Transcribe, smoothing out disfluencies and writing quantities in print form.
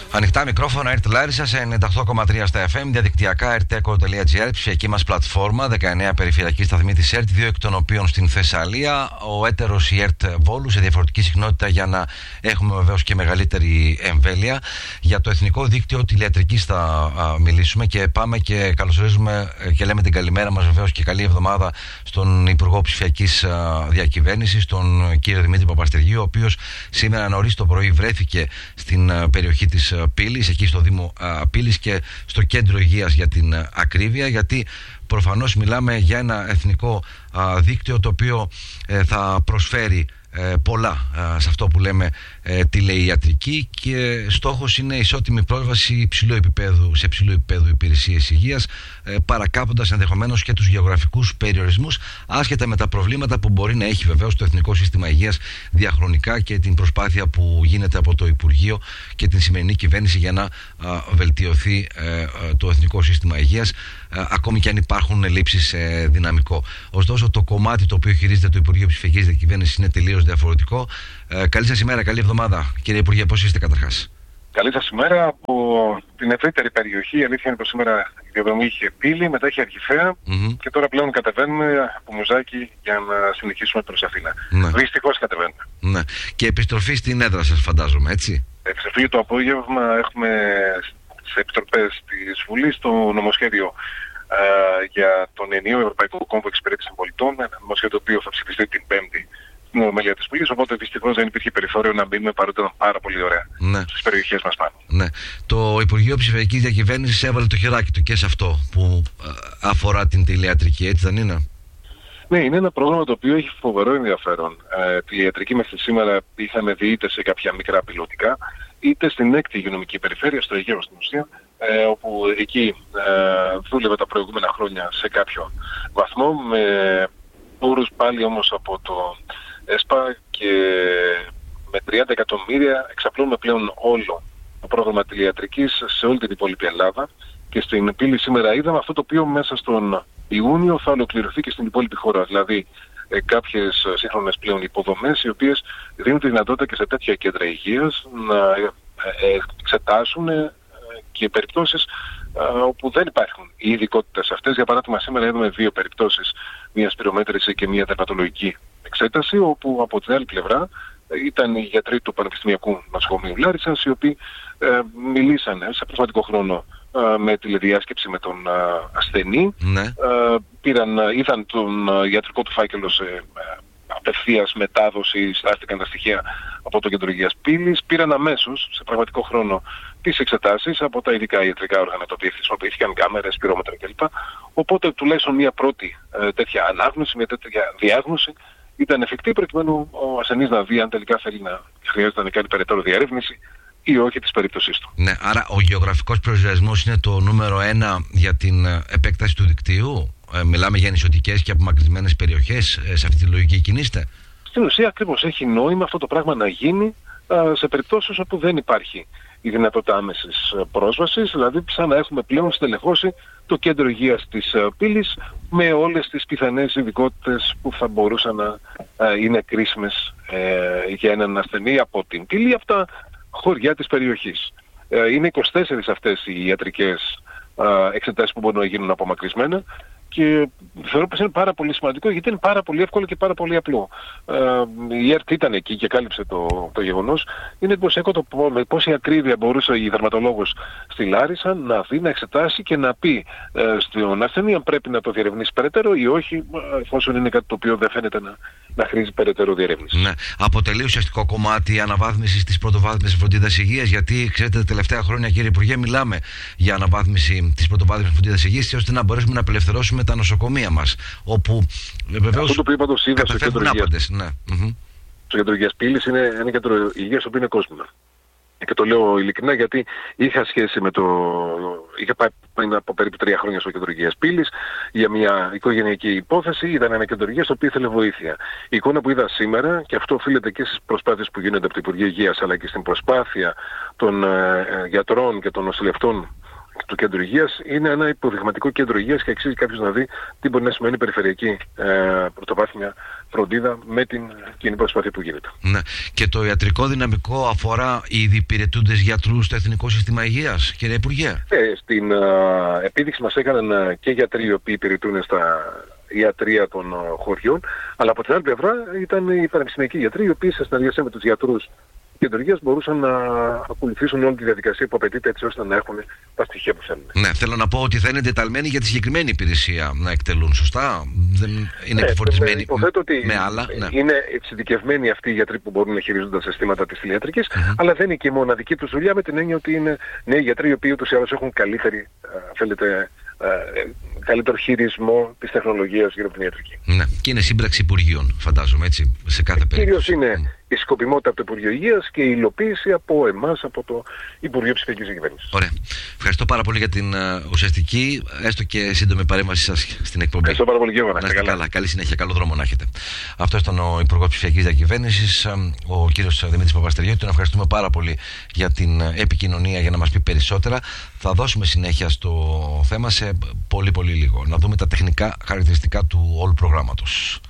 Ανοιχτά μικρόφωνα, ΕΡΤ Λάρισα σε 98,3 στα FM, διαδικτυακά rtco.gr, ψηφιακή μας πλατφόρμα, 19 περιφερειακή σταθμή της ΕΡΤ, 2 εκ των οποίων στην Θεσσαλία, ο έτερος η ΕΡΤ Βόλου σε διαφορετική συχνότητα για να έχουμε βεβαίως και μεγαλύτερη εμβέλεια. Για το Εθνικό Δίκτυο Τηλεατρικής θα μιλήσουμε και πάμε και καλωσορίζουμε και λέμε την καλημέρα μας βεβαίως και καλή εβδομάδα στον Υπουργό Ψηφιακής Διακυβέρνησης, τον κύριο Δημήτρη Παπαστεργίου, ο οποίος σήμερα νωρίς το πρωί βρέθηκε στην περιοχή της Πύλης, εκεί στο Δήμο Πύλης και στο Κέντρο Υγείας για την ακρίβεια, γιατί προφανώς μιλάμε για ένα εθνικό δίκτυο το οποίο θα προσφέρει πολλά σε αυτό που λέμε τηλεϊατρική, και στόχος είναι ισότιμη πρόσβαση σε υψηλού επίπεδου υπηρεσίες υγείας, παρακάπτοντας ενδεχομένως και τους γεωγραφικούς περιορισμούς, άσχετα με τα προβλήματα που μπορεί να έχει βεβαίως το Εθνικό Σύστημα Υγείας διαχρονικά και την προσπάθεια που γίνεται από το Υπουργείο και την σημερινή κυβέρνηση για να βελτιωθεί το Εθνικό Σύστημα Υγείας, ακόμη και αν υπάρχουν ελλείψεις σε δυναμικό. Ωστόσο, το κομμάτι το οποίο χειρίζεται το Υπουργείο Ψηφιακής Διακυβέρνησης είναι τελείως διαφορετικό. Καλή σας ημέρα, καλή εβδομάδα. Κύριε Υπουργέ, πώς είστε καταρχάς? Καλή σας ημέρα. Από την ευρύτερη περιοχή, η αλήθεια είναι πως σήμερα η διαδρομή είχε Πύλη, μετά είχε Αρχιφαία και τώρα πλέον κατεβαίνουμε από Μουζάκι για να συνεχίσουμε προς Αθήνα. Ναι. Δυστυχώς κατεβαίνουμε. Ναι. Και επιστροφή στην έδρα σας, φαντάζομαι, έτσι? Επιστροφή το απόγευμα έχουμε σε επιτροπές της Βουλής το νομοσχέδιο για τον ενιαίο Ευρωπαϊκό Κόμβο Εξυπηρέτησης Πολιτών, ένα νομοσχέδιο το οποίο θα ψηφιστεί την Πέμπτη στην Ολομέλεια της Βουλής, οπότε δυστυχώς δεν υπήρχε περιθώριο να μπούμε, παρότι ήταν πάρα πολύ ωραία στις περιοχές μας πάνω. Ναι. Το Υπουργείο Ψηφιακής Διακυβέρνησης έβαλε το χεράκι του και σε αυτό που αφορά την τηλεατρική, έτσι δεν είναι? Ναι, είναι ένα πρόγραμμα το οποίο έχει φοβερό ενδιαφέρον. Τηλεατρική μέχρι σήμερα είχαμε δει είτε σε κάποια μικρά πιλωτικά, είτε στην 6η υγειονομική περιφέρεια, στο Αιγαίο στην ουσία, όπου εκεί δούλευε τα προηγούμενα χρόνια σε κάποιο βαθμό, με πόρους πάλι όμως από το ΕΣΠΑ, και με 30 εκατομμύρια εξαπλώνουμε πλέον όλο το πρόγραμμα τηλεατρικής σε όλη την υπόλοιπη Ελλάδα, και στην Πύλη σήμερα είδαμε αυτό το οποίο μέσα στον Ιούνιο θα ολοκληρωθεί και στην υπόλοιπη χώρα, δηλαδή κάποιες σύγχρονες πλέον υποδομές οι οποίες δίνουν τη δυνατότητα και σε τέτοια κέντρα υγείας να εξετάσουν και περιπτώσεις όπου δεν υπάρχουν οι ειδικότητες αυτές. Για παράδειγμα, σήμερα είδαμε 2 περιπτώσεις, μία σπυρομέτρηση και μία δερματολογική εξέταση, όπου από την άλλη πλευρά ήταν οι γιατροί του Πανεπιστημιακού Νοσοκομείου Λάρισσας, οι οποίοι μιλήσανε σε πραγματικό χρόνο με τηλεδιάσκεψη με τον ασθενή. Ναι. Είδαν τον ιατρικό του φάκελο σε απευθείας μετάδοση, στάστηκαν τα στοιχεία από το Κέντρο Υγείας Πύλης, πήραν αμέσως σε πραγματικό χρόνο τις εξετάσεις από τα ειδικά ιατρικά όργανα τα οποία χρησιμοποιήθηκαν, κάμερες, πυρόμετρα κλπ. Οπότε τουλάχιστον μια πρώτη τέτοια ανάγνωση, μια τέτοια διάγνωση ήταν εφικτή, προκειμένου ο ασθενής να δει αν τελικά χρειάζεται να κάνει περαιτέρω διαρεύνηση ή όχι της περίπτωσής του. Ναι, άρα ο γεωγραφικός προσδιορισμός είναι το νούμερο 1 για την επέκταση του δικτύου. Μιλάμε για νησιωτικές και απομακρυσμένες περιοχές, σε αυτή τη λογική κινείστε? Στην ουσία ακριβώς έχει νόημα αυτό το πράγμα να γίνει σε περιπτώσεις όπου δεν υπάρχει η δυνατότητα άμεσης πρόσβασης, δηλαδή σαν να έχουμε πλέον στελεχώσει το Κέντρο Υγείας της Πύλης με όλες τις πιθανές ειδικότητες που θα μπορούσαν να είναι κρίσιμες για έναν ασθενή από την Πύλη, από τα χωριά της περιοχής. Είναι 24 αυτές οι ιατρικές εξετάσεις που μπορούν να γίνουν απομακρυσμένα, και θεωρώ πως είναι πάρα πολύ σημαντικό, γιατί είναι πάρα πολύ εύκολο και πάρα πολύ απλό. Η ΕΡΤ ήταν εκεί και κάλυψε το γεγονός. Είναι εντυπωσιακό με πόση ακρίβεια μπορούσε η δερματολόγος στη Λάρισα να δει, να εξετάσει και να πει στον ασθενή αν πρέπει να το διερευνήσει περαιτέρω ή όχι, εφόσον είναι κάτι το οποίο δεν φαίνεται να χρήζει περαιτέρω διερεύνηση. Ναι. Αποτελεί ουσιαστικό κομμάτι αναβάθμισης της πρωτοβάθμιας φροντίδας υγείας, γιατί ξέρετε, τα τελευταία χρόνια, κύριε Υπουργέ, μιλάμε για αναβάθμιση της πρωτοβάθμιας φροντίδας υγείας, ώστε να μπορέσουμε να απελευθερώσουμε τα νοσοκομεία μας, όπου βεβαίως καταφεύγουν άπαντες. Ναι. Το Κέντρο Υγείας Πύλης είναι ένα κέντρο υγείας που είναι κόσμημα. Και το λέω ειλικρινά, γιατί είχα σχέση με είχα πάει πριν από περίπου 3 χρόνια στο Κέντρο Υγείας Πύλης για μια οικογενειακή υπόθεση. Ήταν ένα κέντρο υγείας το οποίο ήθελε βοήθεια. Η εικόνα που είδα σήμερα, και αυτό οφείλεται και στις προσπάθειες που γίνονται από το Υπουργείο Υγείας, αλλά και στην προσπάθεια των γιατρών και των νοσηλευτών του κέντρου υγείας είναι ένα υποδειγματικό κέντρο υγείας και αξίζει κάποιος να δει τι μπορεί να σημαίνει περιφερειακή πρωτοβάθμια φροντίδα με την κοινή προσπάθεια που γίνεται. Ναι. Και το ιατρικό δυναμικό αφορά ήδη υπηρετούντες γιατρούς στο Εθνικό Σύστημα Υγείας, κύριε Υπουργέ? Στην επίδειξη μας έκαναν και γιατροί οι οποίοι υπηρετούν στα ιατρία των χωριών, αλλά από την άλλη πλευρά ήταν οι πανεπιστημιακοί γιατροί, οι οποίοι σε συνεργασία με τους γιατρούς κεντρικής μπορούσαν να ακολουθήσουν όλη τη διαδικασία που απαιτείται έτσι ώστε να έχουν τα στοιχεία που θέλουν. Ναι, θέλω να πω ότι θα είναι εντεταλμένοι για τη συγκεκριμένη υπηρεσία να εκτελούν, σωστά? Δεν είναι επιφορτισμένοι με άλλα. Ναι. Είναι εξειδικευμένοι αυτοί οι γιατροί που μπορούν να χειρίζονται τα συστήματα της τηλιατρικής, αλλά δεν είναι και η μοναδική τους δουλειά, με την έννοια ότι είναι νέοι γιατροί οι οποίοι ούτως ή άλλως έχουν καλύτερο χειρισμό της τεχνολογίας γύρω από την ιατρική. Ναι, και είναι σύμπραξη υπουργείων, φαντάζομαι, έτσι, σε κάθε περίπτωση. Κυρίως είναι η σκοπιμότητα από το Υπουργείο Υγείας και η υλοποίηση από εμάς, από το Υπουργείο Ψηφιακής Διακυβέρνησης. Ωραία. Ευχαριστώ πάρα πολύ για την ουσιαστική, έστω και σύντομη παρέμβαση σας στην εκπομπή. Ευχαριστώ πάρα πολύ, Γιώργο. Να είστε καλά. Καλή συνέχεια, καλό δρόμο να έχετε. Αυτό ήταν ο Υπουργός Ψηφιακής Διακυβέρνησης, ο κύριος Δημήτρης Παπαστεριώτης. Τον ευχαριστούμε πάρα πολύ για την επικοινωνία, για να μας πει περισσότερα. Θα δώσουμε συνέχεια στο θέμα σε πολύ λίγο. Να δούμε τα τεχνικά χαρακτηριστικά του όλου προγράμματος.